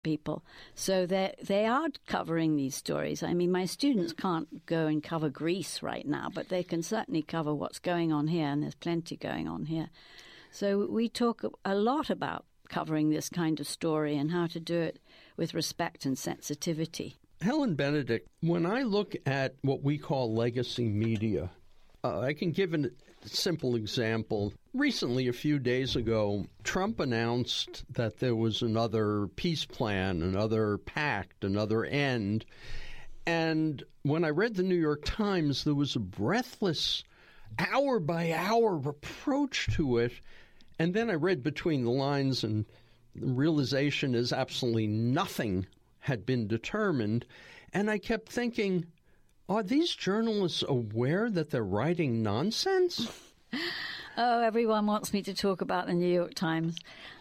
people. So they are covering these stories. I mean, my students can't go and cover Greece right now, but they can certainly cover what's going on here, and there's plenty going on here. So we talk a lot about covering this kind of story and how to do it with respect and sensitivity. Helen Benedict, when I look at what we call legacy media, I can give a simple example. Recently, a few days ago, Trump announced that there was another peace plan, another pact, another end. And when I read the New York Times, there was a breathless, hour-by-hour approach to it. And then I read between the lines, and the realization is absolutely nothing had been determined. And I kept thinking, are these journalists aware that they're writing nonsense? Oh, everyone wants me to talk about the New York Times.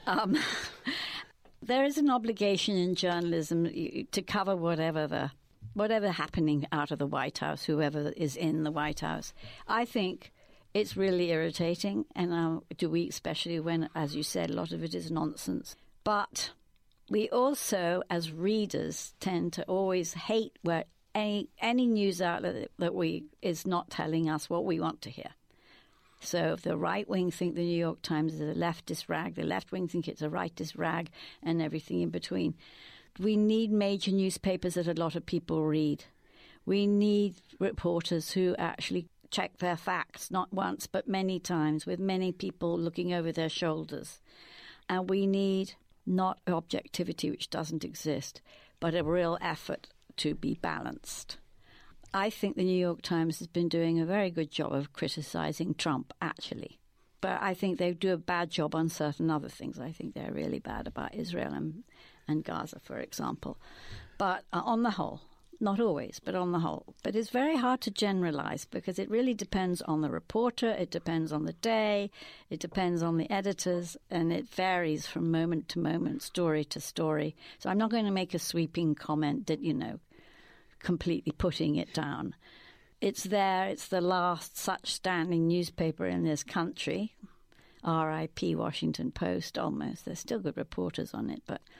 There is an obligation in journalism to cover whatever happening out of the White House, whoever is in the White House. I think it's really irritating, and especially when, as you said, a lot of it is nonsense. But we also, as readers, tend to always hate where any news outlet that is not telling us what we want to hear. So if the right wing think the New York Times is a leftist rag, the left wing think it's a rightist rag, and everything in between. We need major newspapers that a lot of people read. We need reporters who actually check their facts, not once but many times, with many people looking over their shoulders. And we need not objectivity, which doesn't exist, but a real effort to be balanced. I think the New York Times has been doing a very good job of criticizing Trump, actually. But I think they do a bad job on certain other things. I think they're really bad about Israel and Gaza, for example. But on the whole, not always, but on the whole. But it's very hard to generalize because it really depends on the reporter, it depends on the day, it depends on the editors, and it varies from moment to moment, story to story. So I'm not going to make a sweeping comment that, completely putting it down. It's there. It's the last such standing newspaper in this country. R.I.P. Washington Post, almost. There's still good reporters on it. But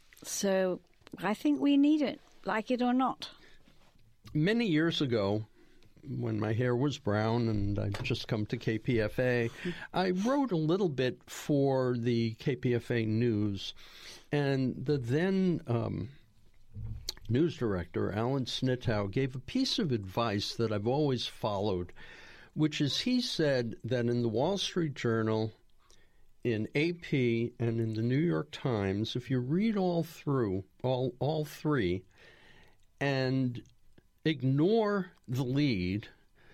so I think we need it, like it or not. Many years ago, when my hair was brown and I'd just come to KPFA, I wrote a little bit for the KPFA News. And the then news director, Alan Snitow, gave a piece of advice that I've always followed, which is he said that in the Wall Street Journal, in AP, and in the New York Times, if you read all through, all three, and ignore the lead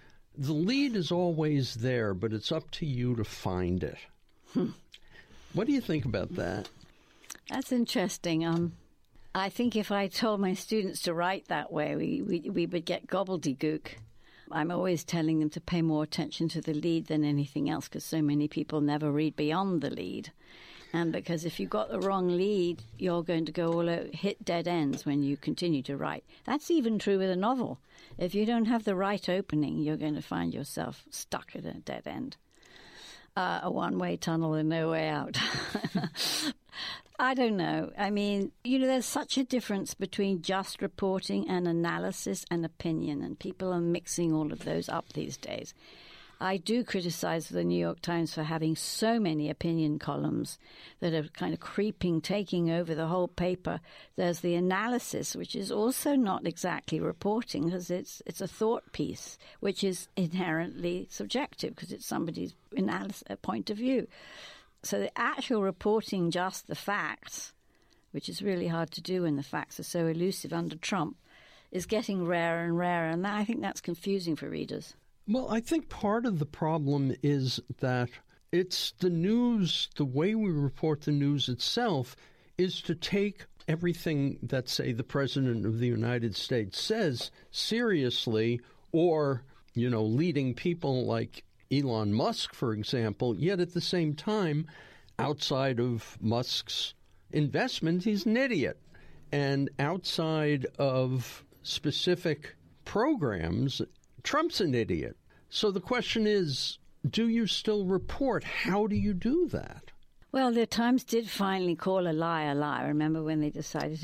is always there, but it's up to you to find it. What do you think about that? That's interesting. I think if I told my students to write that way, we would get gobbledygook. I'm always telling them to pay more attention to the lead than anything else because so many people never read beyond the lead. And because if you've got the wrong lead, you're going to go hit dead ends when you continue to write. That's even true with a novel. If you don't have the right opening, you're going to find yourself stuck at a dead end. A one-way tunnel and no way out. I don't know. I mean, there's such a difference between just reporting and analysis and opinion, and people are mixing all of those up these days. I do criticize the New York Times for having so many opinion columns that are kind of taking over the whole paper. There's the analysis, which is also not exactly reporting because it's a thought piece, which is inherently subjective because it's somebody's point of view. So the actual reporting just the facts, which is really hard to do when the facts are so elusive under Trump, is getting rarer and rarer, and I think that's confusing for readers. Well, I think part of the problem is that it's the news, the way we report the news itself is to take everything that, say, the President of the United States says seriously, or, leading people like Elon Musk, for example, yet at the same time, outside of Musk's investment, he's an idiot. And outside of specific programs, Trump's an idiot. So the question is, do you still report? How do you do that? Well, the Times did finally call a lie a lie. Remember when they decided